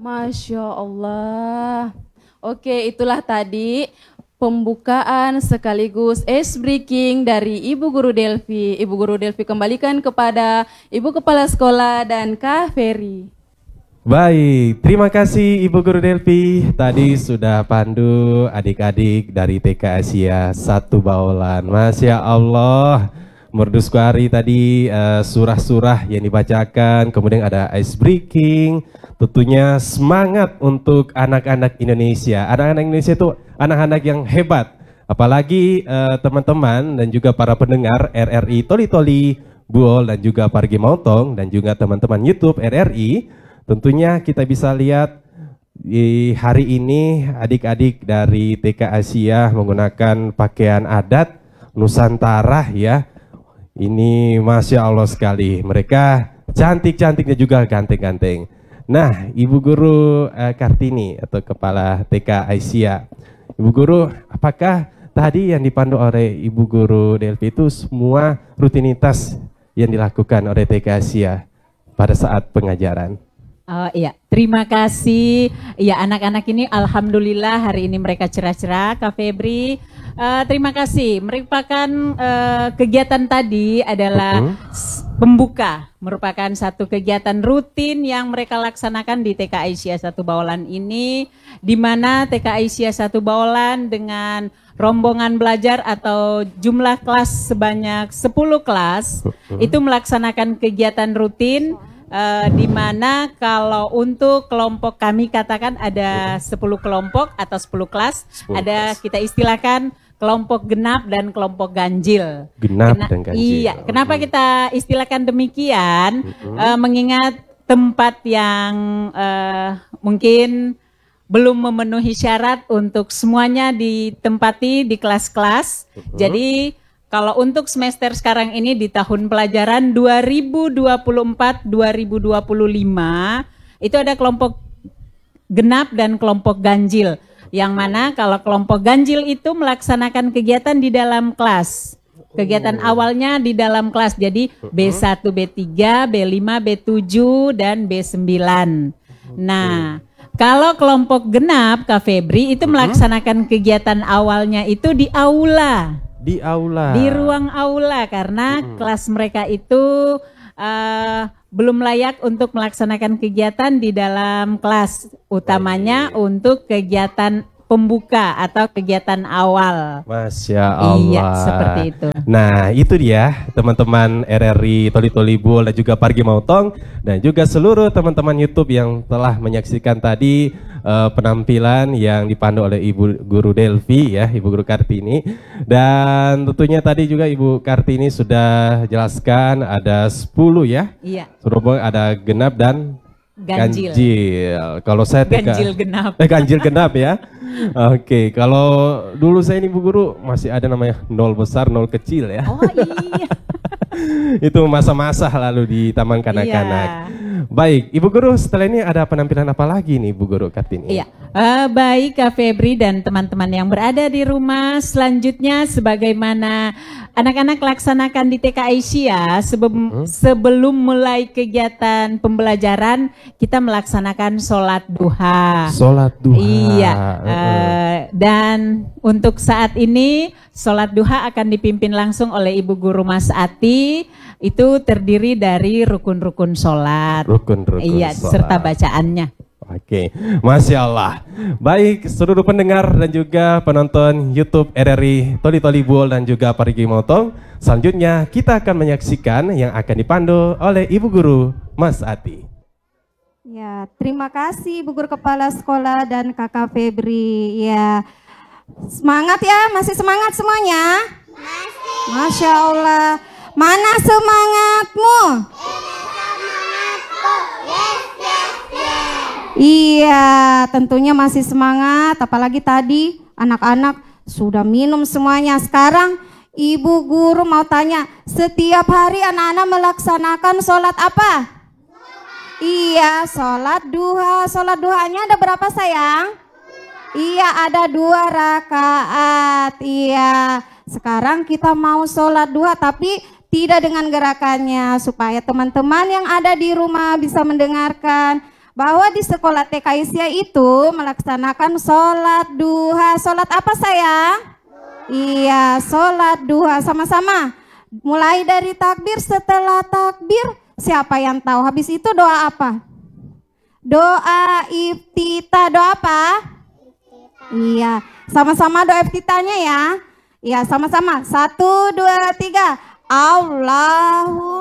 Masya Allah. Oke, itulah tadi pembukaan sekaligus ice breaking dari Ibu Guru Delvi. Ibu Guru Delvi kembalikan kepada Ibu Kepala Sekolah dan Kak Ferry. Baik, terima kasih Ibu Guru Delvi. Tadi sudah pandu adik-adik dari TK Asia 1 Baolan. Masya Allah. Merduskuari tadi surah-surah yang dibacakan, kemudian ada ice breaking. Tentunya semangat untuk anak-anak Indonesia. Anak-anak Indonesia itu anak-anak yang hebat. Apalagi teman-teman dan juga para pendengar RRI Toli Toli Buol dan juga Pargi Mautong dan juga teman-teman YouTube RRI. Tentunya kita bisa lihat di hari ini adik-adik dari TK Asia menggunakan pakaian adat Nusantara ya. Ini Masya Allah sekali. Mereka cantik-cantiknya juga ganteng-ganteng. Nah, Ibu Guru Kartini atau Kepala TK Asia. Ibu Guru, apakah tadi yang dipandu oleh Ibu Guru Delvi itu semua rutinitas yang dilakukan oleh TK Asia pada saat pengajaran? Oh iya, terima kasih. Ya, anak-anak ini alhamdulillah hari ini mereka cerah-cerah, Kak Febri. Terima kasih. Merupakan kegiatan tadi adalah pembuka, merupakan satu kegiatan rutin yang mereka laksanakan di TK Asia 1 Baolan ini, di mana TK Asia 1 Baolan dengan rombongan belajar atau jumlah kelas sebanyak 10 kelas itu melaksanakan kegiatan rutin. Di mana kalau untuk kelompok kami katakan ada 10 kelompok atau 10 kelas, ada kita istilahkan kelompok genap dan kelompok ganjil. Genap dan ganjil. Iya, kenapa kita istilahkan demikian? Mengingat tempat yang mungkin belum memenuhi syarat untuk semuanya ditempati di kelas-kelas. Jadi kalau untuk semester sekarang ini di tahun pelajaran 2024-2025 itu ada kelompok genap dan kelompok ganjil. Yang mana kalau kelompok ganjil itu melaksanakan kegiatan di dalam kelas. Kegiatan awalnya di dalam kelas. Jadi B1, B3, B5, B7 dan B9. Nah, kalau kelompok genap Kak Febri itu melaksanakan kegiatan awalnya itu di aula. Di aula. Di ruang aula karena kelas mereka itu belum layak untuk melaksanakan kegiatan di dalam kelas, utamanya untuk kegiatan pembuka atau kegiatan awal. Masya Allah. Iya, seperti itu. Nah, itu dia teman-teman RRI Toli Toli Buol dan juga Pargi Mautong dan juga seluruh teman-teman YouTube yang telah menyaksikan tadi penampilan yang dipandu oleh Ibu Guru Delvi ya, Ibu Guru Kartini. Dan tentunya tadi juga Ibu Kartini sudah jelaskan ada 10 ya. Iya. Serobong ada genap dan Ganjil. Kalau saya ganjil genap. Ganjil genap ya. Oke, kalau dulu saya ini Bu Guru masih ada namanya 0 besar 0 kecil ya. Oh iya. Itu masa-masa lalu di Taman Kanak-Kanak. Iya. Baik, Ibu Guru setelah ini ada penampilan apa lagi nih Bu Guru Kartini? Iya, baik Kak Febri dan teman-teman yang berada di rumah, selanjutnya sebagaimana anak-anak laksanakan di TK Asia sebelum mulai kegiatan pembelajaran kita melaksanakan sholat duha. Sholat duha. Iya, dan untuk saat ini sholat duha akan dipimpin langsung oleh Ibu Guru Mas Ati. Itu terdiri dari rukun-rukun sholat. Rukun-rukun iya, sholat. Serta bacaannya. Oke, Masya Allah. Baik, seluruh pendengar dan juga penonton YouTube RRI Toli Toli Buol dan juga Parigi Mautong. Selanjutnya kita akan menyaksikan yang akan dipandu oleh Ibu Guru Mas Ati. Ya, terima kasih Ibu Guru Kepala Sekolah dan Kakak Febri. Ya, semangat ya, masih semangat semuanya? Masih. Masya Allah. Mana semangatmu? Ini semangatku. Yes, yes, yes. Iya, tentunya masih semangat. Apalagi tadi anak-anak sudah minum semuanya. Sekarang Ibu Guru mau tanya, setiap hari anak-anak melaksanakan sholat apa? Iya, sholat duha. Sholat duhanya ada berapa sayang? Iya, ada 2 rakaat. Iya, sekarang kita mau sholat duha tapi tidak dengan gerakannya, supaya teman-teman yang ada di rumah bisa mendengarkan. bahwa di sekolah TK Asia itu melaksanakan sholat duha. Sholat apa sayang? Iya, sholat duha sama-sama. Mulai dari takbir, setelah takbir, siapa yang tahu? Habis itu doa apa? Doa iftitah. Doa apa? Iya, sama-sama doa iftitahnya ya. Iya, sama-sama. 1, 2, 3. Allahu